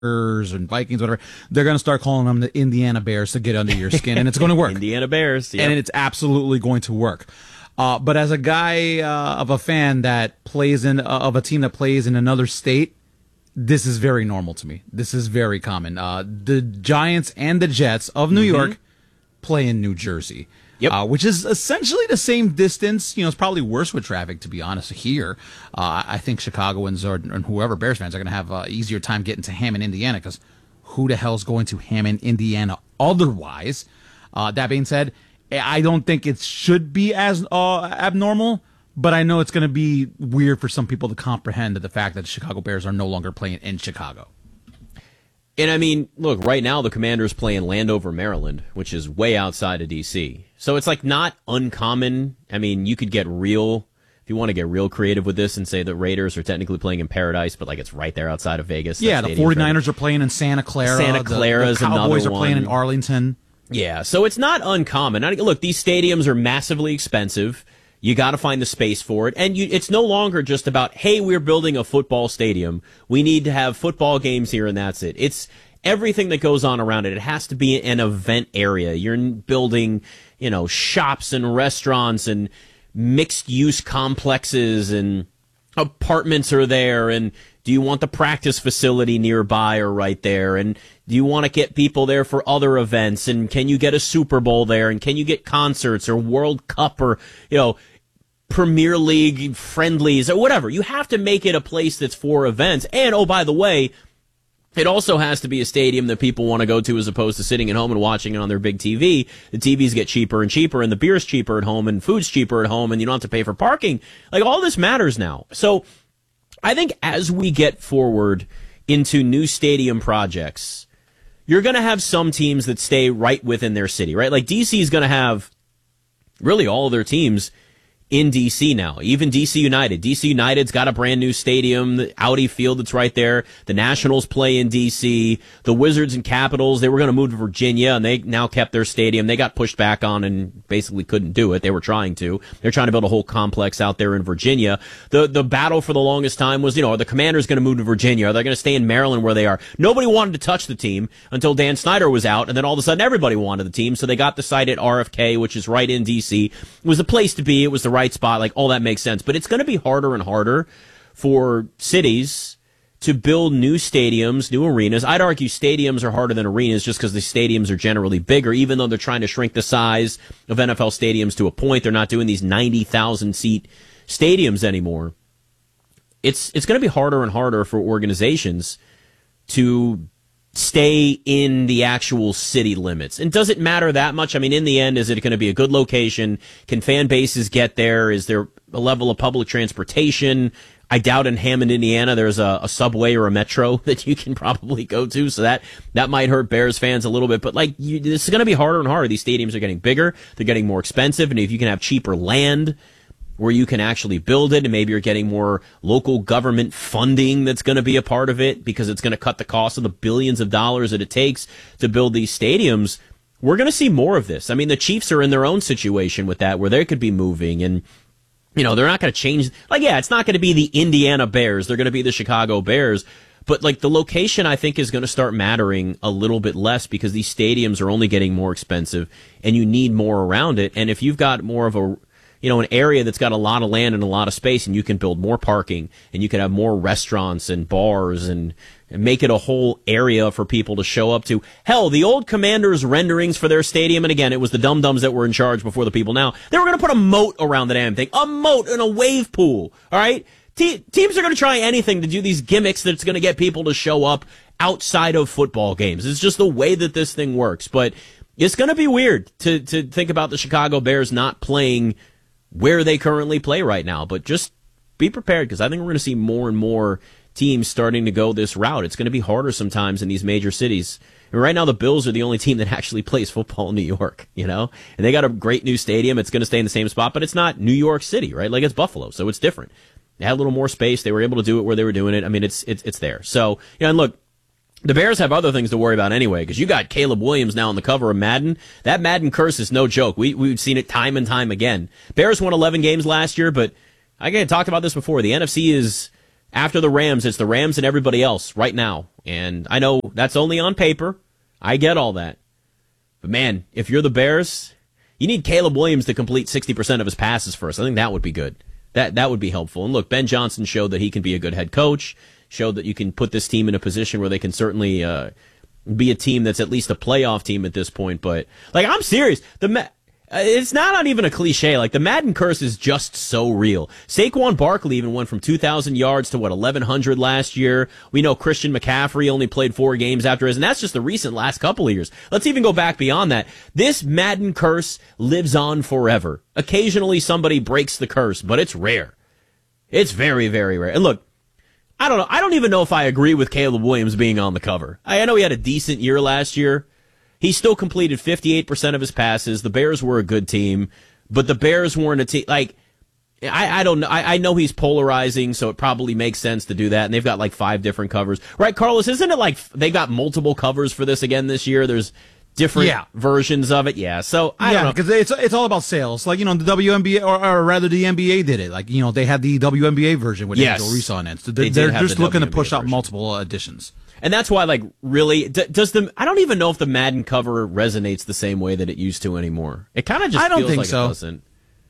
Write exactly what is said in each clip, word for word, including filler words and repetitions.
and Vikings, whatever, they're going to start calling them the Indiana Bears to get under your skin, and it's going to work. Indiana Bears, yep. And it's absolutely going to work. Uh, but as a guy uh, of a fan that plays in uh, of a team that plays in another state, this is very normal to me. This is very common. Uh, the Giants and the Jets of New mm-hmm. York play in New Jersey. Yep. Uh, which is essentially the same distance. You know, it's probably worse with traffic, to be honest, here. Uh, I think Chicagoans or and whoever, Bears fans, are going to have an easier time getting to Hammond, Indiana, because who the hell's going to Hammond, Indiana otherwise? Uh, that being said, I don't think it should be as uh, abnormal, but I know it's going to be weird for some people to comprehend the fact that the Chicago Bears are no longer playing in Chicago. And I mean, look, right now the Commanders play in Landover, Maryland, which is way outside of D C. So it's like not uncommon. I mean, you could get real, if you want to get real creative with this and say the Raiders are technically playing in Paradise, but like it's right there outside of Vegas. Yeah, the 49ers are playing in Santa Clara. Santa Clara is another one. The Cowboys are playing in Arlington. Yeah, so it's not uncommon. I, look, these stadiums are massively expensive. You got to find the space for it. And you, it's no longer just about, hey, we're building a football stadium. We need to have football games here, and that's it. It's everything that goes on around it. It has to be an event area. You're building, you know, shops and restaurants and mixed-use complexes, and apartments are there. And do you want the practice facility nearby or right there? And do you want to get people there for other events? And can you get a Super Bowl there? And can you get concerts or World Cup or, you know, Premier League friendlies or whatever? You have to make it a place that's for events. And, oh, by the way, it also has to be a stadium that people want to go to as opposed to sitting at home and watching it on their big T V. The T Vs get cheaper and cheaper, and the beer's cheaper at home, and food's cheaper at home, and you don't have to pay for parking. Like, all this matters now. So I think as we get forward into new stadium projects, you're going to have some teams that stay right within their city, right? Like D C is going to have really all of their teams in D C now, even D C United. D C United's got a brand new stadium, the Audi Field that's right there. The Nationals play in D C. The Wizards and Capitals, they were going to move to Virginia, and they now kept their stadium. They got pushed back on and basically couldn't do it. They were trying to. They're trying to build a whole complex out there in Virginia. The the battle for the longest time was, you know, are the Commanders going to move to Virginia? Are they going to stay in Maryland where they are? Nobody wanted to touch the team until Dan Snyder was out, and then all of a sudden everybody wanted the team, so they got the site at R F K, which is right in D C. It was the place to be. It was the right spot. Like, all that makes sense. But it's going to be harder and harder for cities to build new stadiums, new arenas. I'd argue stadiums are harder than arenas just because the stadiums are generally bigger, even though they're trying to shrink the size of N F L stadiums to a point. They're not doing these ninety thousand seat stadiums anymore. It's, it's going to be harder and harder for organizations to stay in the actual city limits. And does it matter that much? I mean, in the end, is it going to be a good location? Can fan bases get there? Is there a level of public transportation? I doubt in Hammond, Indiana, there's a, a subway or a metro that you can probably go to, so that, that might hurt Bears fans a little bit. But, like, you, this is going to be harder and harder. These stadiums are getting bigger. They're getting more expensive. And if you can have cheaper land where you can actually build it, and maybe you're getting more local government funding that's going to be a part of it because it's going to cut the cost of the billions of dollars that it takes to build these stadiums, we're going to see more of this. I mean, the Chiefs are in their own situation with that where they could be moving, and, you know, they're not going to change. Like, yeah, it's not going to be the Indiana Bears. They're going to be the Chicago Bears. But, like, the location, I think, is going to start mattering a little bit less because these stadiums are only getting more expensive, and you need more around it. And if you've got more of a you know, an area that's got a lot of land and a lot of space, and you can build more parking, and you can have more restaurants and bars, and, and make it a whole area for people to show up to. Hell, the old Commanders renderings for their stadium, and again, it was the dum-dums that were in charge before the people now, they were going to put a moat around the damn thing. A moat and a wave pool, all right? Te- teams are going to try anything to do these gimmicks that's going to get people to show up outside of football games. It's just the way that this thing works. But it's going to be weird to, to think about the Chicago Bears not playing where they currently play right now, but just be prepared because I think we're going to see more and more teams starting to go this route. It's going to be harder sometimes in these major cities. And right now, the Bills are the only team that actually plays football in New York, you know, and they got a great new stadium. It's going to stay in the same spot, but it's not New York City, right? Like, it's Buffalo, so it's different. They had a little more space. They were able to do it where they were doing it. I mean, it's it's it's there. So, you know, and look, the Bears have other things to worry about anyway, because you got Caleb Williams now on the cover of Madden. That Madden curse is no joke. We, we've seen it time and time again. Bears won eleven games last year, but I talked about this before. The N F C is After the Rams, it's the Rams and everybody else right now. And I know that's only on paper. I get all that. But, man, if you're the Bears, you need Caleb Williams to complete sixty percent of his passes first. I think that would be good. That that would be helpful. And, look, Ben Johnson showed that he can be a good head coach, showed that you can put this team in a position where they can certainly uh, be a team that's at least a playoff team at this point. But, like, I'm serious. The Ma- It's not even a cliche. Like, the Madden curse is just so real. Saquon Barkley even went from two thousand yards to, what, eleven hundred last year. We know Christian McCaffrey only played four games after his, and that's just the recent last couple of years. Let's even go back beyond that. This Madden curse lives on forever. Occasionally somebody breaks the curse, but it's rare. It's very, very rare. And look, I don't know. I don't even know if I agree with Caleb Williams being on the cover. I know he had a decent year last year. He still completed fifty-eight percent of his passes. The Bears were a good team, but the Bears weren't a team. Like, I, I don't know. I, I know he's polarizing, so it probably makes sense to do that. And they've got like five different covers. Right, Carlos? Isn't it like they got multiple covers for this again this year? There's different yeah. versions of it. Yeah, so I yeah, don't know. because it's, it's all about sales. Like, you know, the W N B A, or, or rather the N B A did it. Like, you know, they had the W N B A version with yes. Angel Reese on it. So they they're did have just the looking W N B A to push version. out multiple editions. And that's why, like, really, d- does the, I don't even know if the Madden cover resonates the same way that it used to anymore. It kind of just I don't feels think like so. it doesn't.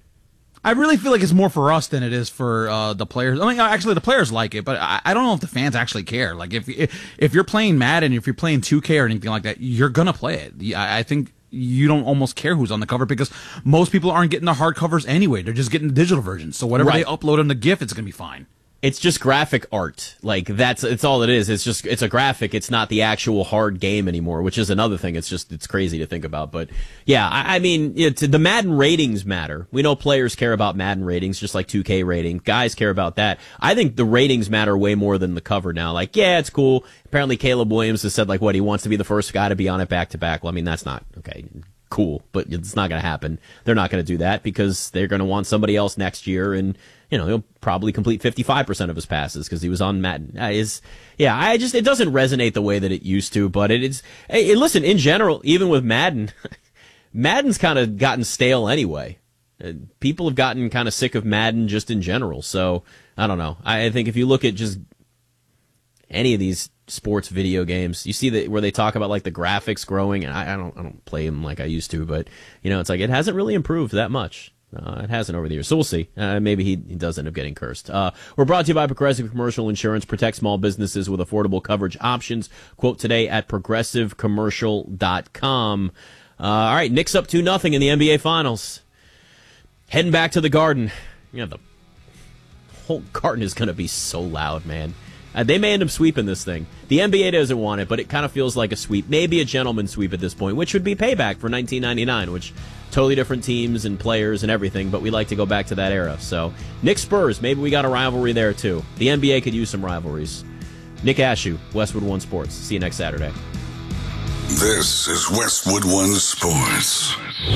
I really feel like it's more for us than it is for uh, the players. I mean, actually, the players like it, but I, I don't know if the fans actually care. Like, if, if if you're playing Madden, if you're playing two K or anything like that, you're gonna play it. I, I think you don't almost care who's on the cover because most people aren't getting the hard covers anyway. They're just getting the digital versions. So whatever right. they upload on the GIF, it's gonna be fine. It's just graphic art. Like, that's, it's all it is. It's just, it's a graphic. It's not the actual hard game anymore, which is another thing. It's just, it's crazy to think about. But yeah, I, I mean, it's, the Madden ratings matter. We know players care about Madden ratings, just like two K rating. Guys care about that. I think the ratings matter way more than the cover now. Like, yeah, it's cool. Apparently Caleb Williams has said, like, what, he wants to be the first guy to be on it back to back. Well, I mean, that's not, okay, cool, but it's not going to happen. They're not going to do that because they're going to want somebody else next year, and you know, he'll probably complete fifty-five percent of his passes because he was on Madden. Uh, is yeah, I just, it doesn't resonate the way that it used to, but it is, hey, listen, in general, even with Madden, Madden's kind of gotten stale anyway. Uh, people have gotten kind of sick of Madden just in general, so I don't know. I, I think if you look at just any of these sports video games, you see that where they talk about like the graphics growing, and I, I don't I don't play them like I used to, but you know, it's like it hasn't really improved that much. Uh, it hasn't over the years, so we'll see. Uh, maybe he, he does end up getting cursed. Uh, we're brought to you by Progressive Commercial Insurance. Protect small businesses with affordable coverage options. Quote today at progressive commercial dot com. Uh, all right, Knicks up two nothing in the N B A Finals. Heading back to the Garden. You know, the whole Garden is going to be so loud, man. Uh, they may end up sweeping this thing. The N B A doesn't want it, but it kind of feels like a sweep. Maybe a gentleman's sweep at this point, which would be payback for nineteen ninety-nine, which totally different teams and players and everything, but we like to go back to that era. So, Knicks Spurs, maybe we got a rivalry there too. The N B A could use some rivalries. Nick Ashew, Westwood One Sports. See you next Saturday. This is Westwood One Sports.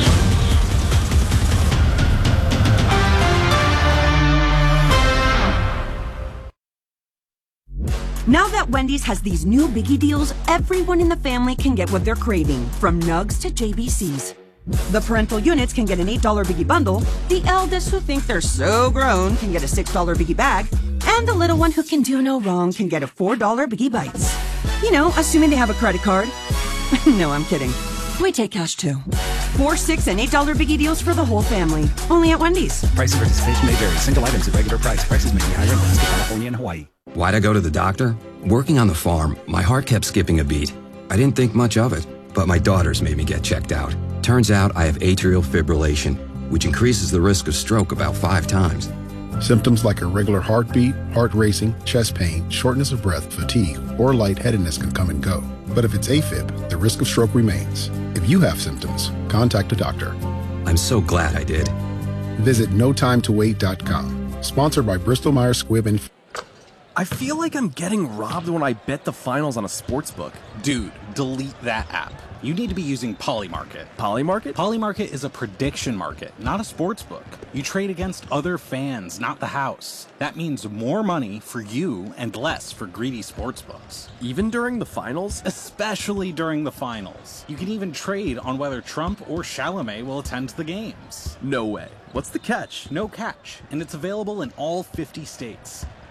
Now that Wendy's has these new biggie deals, everyone in the family can get what they're craving, from nugs to J B Cs. The parental units can get an eight dollar biggie bundle, the eldest who think they're so grown can get a six dollar biggie bag, and the little one who can do no wrong can get a four dollar biggie bites. You know, assuming they have a credit card. No, I'm kidding. We take cash too. Four, six, and eight dollar biggie deals for the whole family. Only at Wendy's. Price and participation may vary. Single items at regular price. Prices may be higher in Alaska, California, and Hawaii. Why'd I go to the doctor? Working on the farm, my heart kept skipping a beat. I didn't think much of it, but my daughters made me get checked out. Turns out I have atrial fibrillation, which increases the risk of stroke about five times. Symptoms like irregular heartbeat, heart racing, chest pain, shortness of breath, fatigue, or lightheadedness can come and go. But if it's AFib, the risk of stroke remains. If you have symptoms, contact a doctor. I'm so glad I did. Visit no time to wait dot com. Sponsored by Bristol Myers Squibb and... I feel like I'm getting robbed when I bet the finals on a sportsbook. Dude, delete that app. You need to be using Polymarket. Polymarket? Polymarket is a prediction market, not a sports book. You trade against other fans, not the house. That means more money for you and less for greedy sportsbooks. Even during the finals? Especially during the finals. You can even trade on whether Trump or Chalamet will attend the games. No way. What's the catch? No catch, and it's available in all fifty states.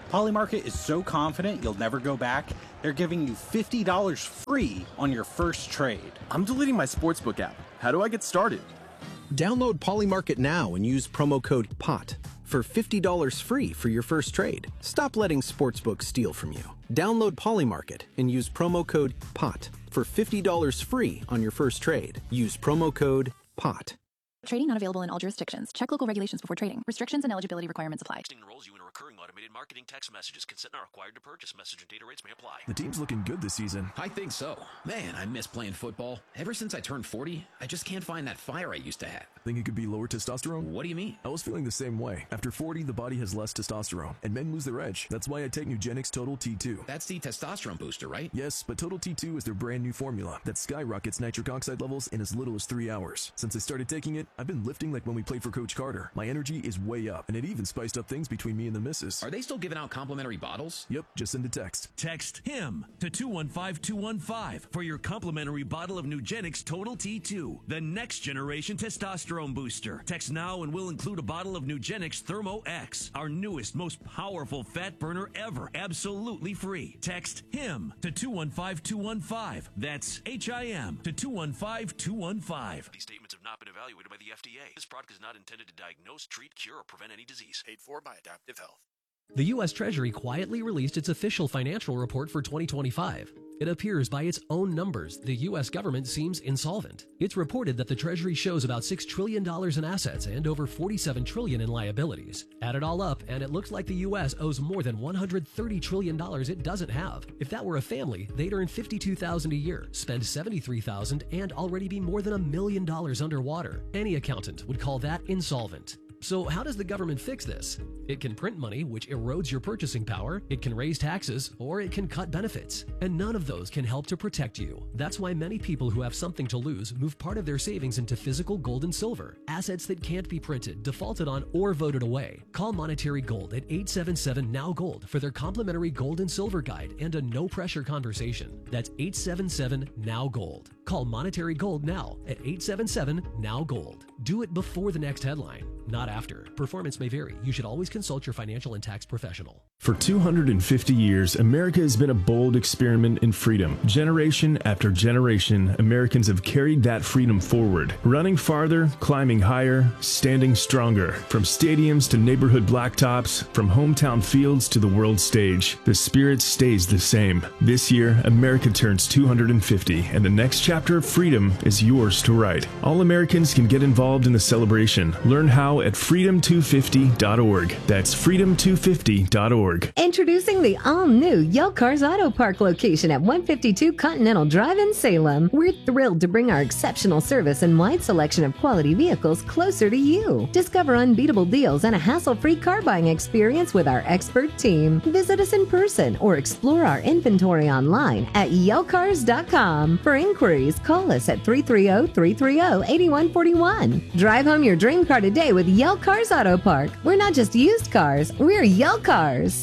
Polymarket is so confident you'll never go back, they're giving you fifty dollars free on your first trade. I'm deleting my sportsbook app. How do I get started? Download Polymarket now and use promo code P O T for fifty dollars free for your first trade. Stop letting sportsbooks steal from you. Download Polymarket and use promo code P O T for fifty dollars free on your first trade. Use promo code P O T. Trading not available in all jurisdictions. Check local regulations before trading. Restrictions and eligibility requirements apply. Texting enrolls you in a recurring automated marketing text messages. Consent not required to purchase. Message and data rates may apply. The team's looking good this season. I think so. Man, I miss playing football. Ever since I turned forty, I just can't find that fire I used to have. Think it could be lower testosterone? What do you mean? I was feeling the same way. After forty, the body has less testosterone, and men lose their edge. That's why I take Nugenix Total T two. That's the testosterone booster, right? Yes, but Total T two is their brand new formula that skyrockets nitric oxide levels in as little as three hours. Since I started taking it, I've been lifting like when we played for Coach Carter. My energy is way up, and it even spiced up things between me and the missus. Are they still giving out complimentary bottles? Yep, just send a text. Text HIM to two one five two one five for your complimentary bottle of Nugenix Total T two, the next generation testosterone booster. Text now and we'll include a bottle of Nugenix Thermo X, our newest, most powerful fat burner ever, absolutely free. Text HIM to two one five two one five. That's H I M to two one five two one five. These statements have not been evaluated by the F D A. This product is not intended to diagnose, treat, cure, or prevent any disease. Paid for by Adaptive Health. The U S Treasury quietly released its official financial report for twenty twenty-five. It appears by its own numbers, the U S government seems insolvent. It's reported that the Treasury shows about six trillion dollars in assets and over forty-seven trillion dollars in liabilities. Add it all up, and it looks like the U S owes more than one hundred thirty trillion dollars it doesn't have. If that were a family, they'd earn fifty-two thousand dollars a year, spend seventy-three thousand dollars, and already be more than a million dollars underwater. Any accountant would call that insolvent. So how does the government fix this? It can print money, which erodes your purchasing power, it can raise taxes, or it can cut benefits. And none of those can help to protect you. That's why many people who have something to lose move part of their savings into physical gold and silver, assets that can't be printed, defaulted on, or voted away. Call Monetary Gold at eight seven seven N O W Gold for their complimentary gold and silver guide and a no-pressure conversation. That's eight seven seven N O W Gold. Call Monetary Gold now at eight seven seven N O W Gold. Do it before the next headline, not after. Performance may vary. You should always consult your financial and tax professional. For two hundred fifty years, America has been a bold experiment in freedom. Generation after generation, Americans have carried that freedom forward, running farther, climbing higher, standing stronger. From stadiums to neighborhood blacktops, from hometown fields to the world stage, the spirit stays the same. This year, America turns two hundred fifty, and the next chapter of freedom is yours to write. All Americans can get involved in the celebration. Learn how at freedom two fifty dot org. That's freedom two fifty dot org. Introducing the all-new Yale Cars Auto Park location at one fifty-two Continental Drive in Salem. We're thrilled to bring our exceptional service and wide selection of quality vehicles closer to you. Discover unbeatable deals and a hassle-free car buying experience with our expert team. Visit us in person or explore our inventory online at yale cars dot com. For inquiries, call us at three three zero, three three zero, eight one four one. Drive home your dream car today with Yale Cars Auto Park. We're not just used cars, we're Yale Cars.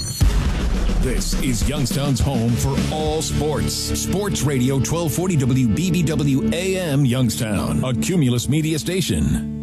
This is Youngstown's home for all sports. Sports Radio twelve forty W B B W A M Youngstown, a Cumulus Media station.